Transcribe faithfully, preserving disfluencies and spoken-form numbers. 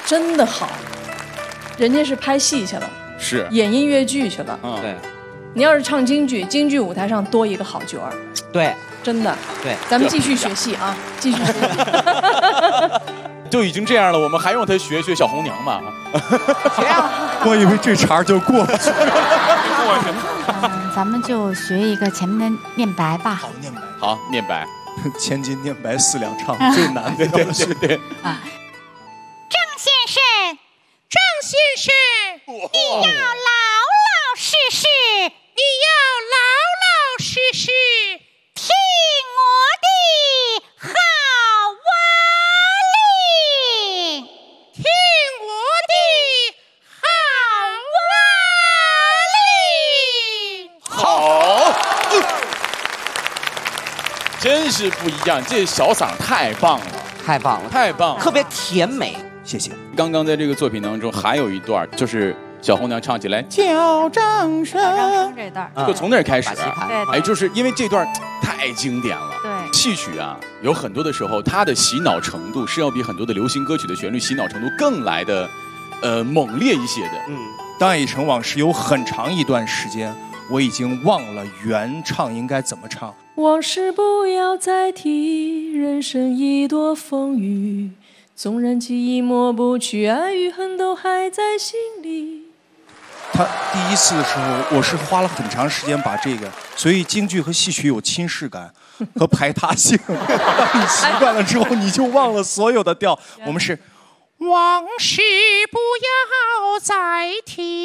真的好，人家是拍戏去了， 是演音乐剧去了。 嗯， 对， 你要是唱京剧，京剧舞台上多一个好角儿， 对， 真的。 对， 咱们继续学戏啊，继续学戏。 就已经这样了，我们还用他学学小红娘吗？ 学啊！ 我以为这茬就过去了。 嗯，咱们就学一个前面的念白吧。 好，念白。 好，念白。 千金念白四两唱，最难的对对对。 啊， 郑先生，郑先生，你要老老实实，你要老老实实听我的好话令，听我的好话令。 好，真是不一样，这小嗓太棒了， 太棒了， 太棒了， 特别甜美。 谢谢。 刚刚在这个作品当中还有一段，就是小红娘唱起来叫张生， 这段就从那儿开始。 对哎，就是因为这段太经典了。 对， 戏曲啊，有很多的时候，它的洗脑程度是要比很多的流行歌曲的旋律洗脑程度更来的，呃，猛烈一些的。 嗯，当一城往事有很长一段时间，我已经忘了原唱应该怎么唱。 往事不要再提，人生已多风雨。纵然记忆抹不去，爱与恨都还在心里。 他第一次的时候，我是花了很长时间把这个，所以京剧和戏曲有侵蚀感和排他性。当你习惯了之后，你就忘了所有的调。我们是往事不要再提。